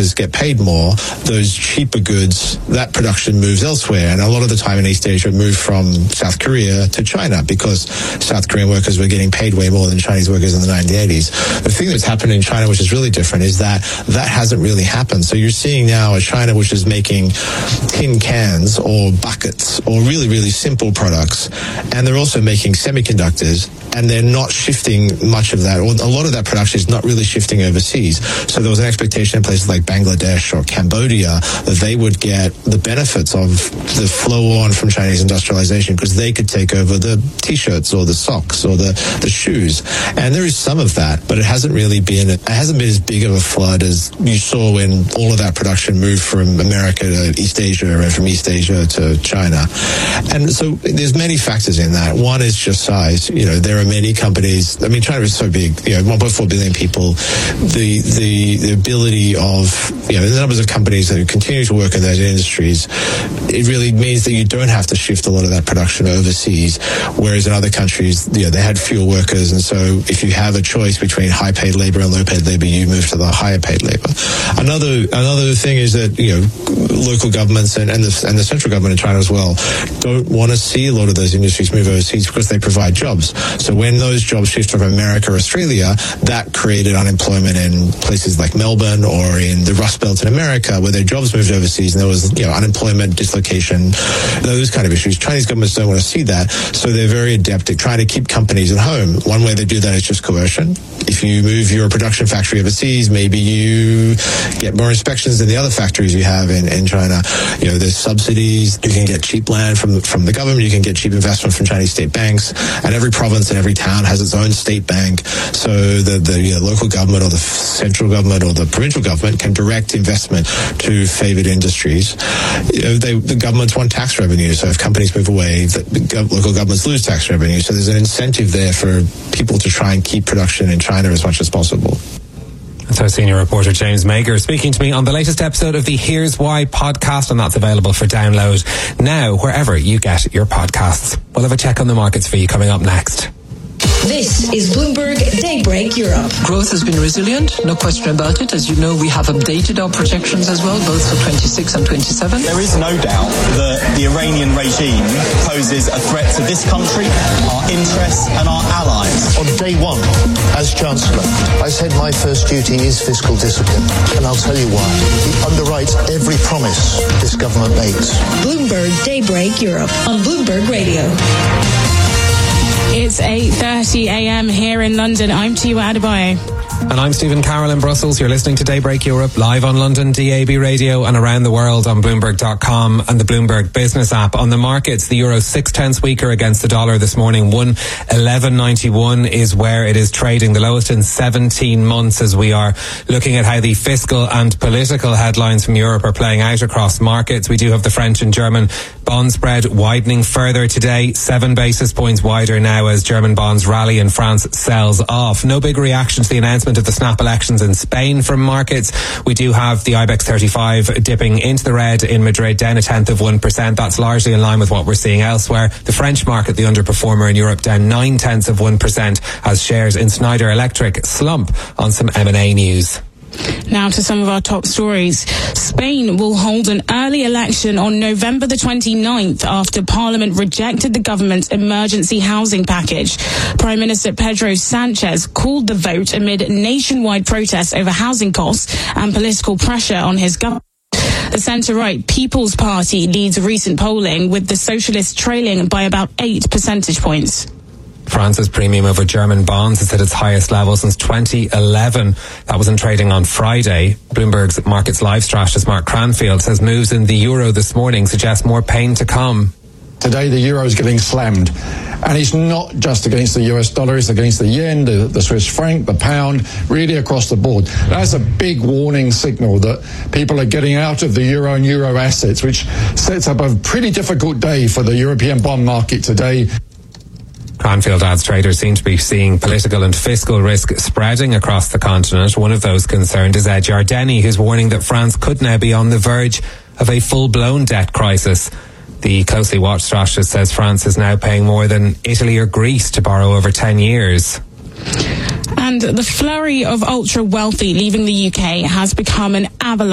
workers get paid more, those cheaper goods, that production moves elsewhere. And a lot of the time in East Asia moved from South Korea to China because South Korean workers were getting paid way more than Chinese workers in the 1980s. The thing that's happened in China, which is really different, is that hasn't really happened. So you're seeing now a China which is making tin cans or buckets or really, really simple products. And they're also making semiconductors, and they're not shifting much of that, or a lot of that production is not really shifting overseas. So there was an expectation in places like Bangladesh or Cambodia that they would get the benefits of the flow on from Chinese industrialization because they could take over the t-shirts or the socks or the shoes. And there is some of that, but it hasn't been as big of a flood as you saw when all of that production moved from America to East Asia and from East Asia to China. And so there's many factors in that. One is just size. There are many companies. I mean, China is so big, 1.4 billion people. The ability of, the numbers of companies that continue to work in those industries, it really means that you don't have to shift a lot of that production overseas, whereas in other countries, they had fewer workers. And so if you have a choice between high-paid labor and low-paid labor, you move to the higher-paid labor. Another thing is that, local governments and the central government in China as well don't want to see a lot of those industries move overseas because they provide jobs. So when those jobs shift from America or Australia, that created unemployment in places like Melbourne or in the Rust Belt in America where their jobs moved overseas, and there was unemployment, dislocation, those kind of issues. Chinese governments don't want to see that, so they're very adept at trying to keep companies at home. One way they do that is just coercion. If you move your production factory overseas, maybe you get more inspections than the other factories you have in China. There's subsidies. You can get cheap land from the government. You can get cheap investment from Chinese state banks. And every province and every town has its own state bank. So the local government or the central government or the provincial government can direct investment to favored industries. The governments want tax revenue. So if companies move away, the local governments lose tax revenue. So there's an incentive there for people to try and keep production in China as much as possible. That's our senior reporter James Mager speaking to me on the latest episode of the Here's Why podcast, and that's available for download now wherever you get your podcasts. We'll have a check on the markets for you coming up next. This is Bloomberg Daybreak Europe. Growth has been resilient, no question about it. As you know, we have updated our projections as well, both for 26 and 27. There is no doubt that the Iranian regime poses a threat to this country, our interests and our allies. On day one, as Chancellor, I said my first duty is fiscal discipline, and I'll tell you why. It underwrites every promise this government makes. Bloomberg Daybreak Europe on Bloomberg Radio. It's 8:30 a.m. here in London. I'm Tiwa Adebayo. And I'm Stephen Carroll in Brussels. You're listening to Daybreak Europe live on London DAB radio and around the world on Bloomberg.com and the Bloomberg Business app. On the markets, the euro 0.6 weaker against the dollar this morning. 1.1191 is where it is trading, the lowest in 17 months, as we are looking at how the fiscal and political headlines from Europe are playing out across markets. We do have the French and German bond spread widening further today, 7 basis points wider now as German bonds rally and France sells off. No big reaction to the announcement of the snap elections in Spain from markets. We do have the IBEX 35 dipping into the red in Madrid, down 0.1%. That's largely in line with what we're seeing elsewhere. The French market, the underperformer in Europe, down 0.9% as shares in Schneider Electric slump on some M&A news. Now to some of our top stories. Spain will hold an early election on November the 29th after Parliament rejected the government's emergency housing package. Prime Minister Pedro Sanchez called the vote amid nationwide protests over housing costs and political pressure on his government. The centre-right People's Party leads recent polling, with the Socialists trailing by about 8 percentage points. France's premium over German bonds is at its highest level since 2011. That was in trading on Friday. Bloomberg's Markets Live strategist Mark Cranfield says moves in the euro this morning suggest more pain to come. Today the euro is getting slammed, and it's not just against the US dollar, it's against the yen, the Swiss franc, the pound, really across the board. That's a big warning signal that people are getting out of the euro and euro assets, which sets up a pretty difficult day for the European bond market today. Cranfield adds traders seem to be seeing political and fiscal risk spreading across the continent. One of those concerned is Ed Jardini, who's warning that France could now be on the verge of a full-blown debt crisis. The closely watched strategist says France is now paying more than Italy or Greece to borrow over 10 years. And the flurry of ultra-wealthy leaving the UK has become an avalanche